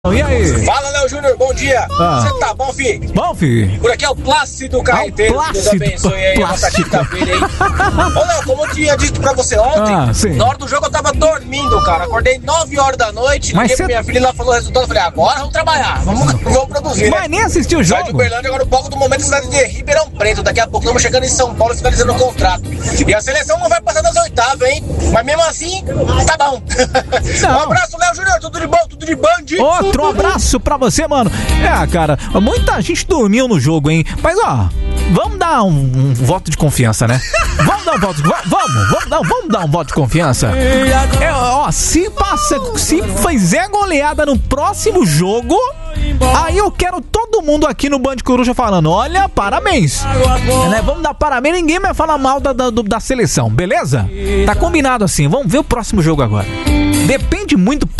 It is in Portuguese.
E aí? Fala, Léo Júnior, bom dia. Você tá bom, filho? Bom, filho. Por aqui é o Plácido Carreteiro. Deus abençoe aí nossa quinta-feira, hein? Ô, Léo, como eu tinha dito pra você ontem, na hora do jogo eu tava dormindo, cara. Acordei 9 horas da noite, liguei pra minha filha e ela falou o resultado. Eu falei, agora vamos trabalhar, vamos produzir, Mas nem assistiu o jogo. Sai de Uberlândia, agora o palco do momento é cidade de Ribeirão Preto. Daqui a pouco estamos chegando em São Paulo finalizando o contrato. E a seleção não vai passar das oitavas, hein? Mas mesmo assim, tá bom. Um abraço, Léo Júnior, tudo de bom, tudo de band. Outro abraço pra você, mano. Cara, muita gente dormiu no jogo, hein? Mas, ó, vamos dar um voto de confiança, né? Vamos dar um voto vamos dar um voto de confiança. Se fizer goleada no próximo jogo, aí eu quero todo mundo aqui no Band Coruja falando, olha, parabéns, né? Vamos dar parabéns, ninguém vai falar mal da seleção, beleza? Tá combinado assim, vamos ver o próximo jogo agora. Depende muito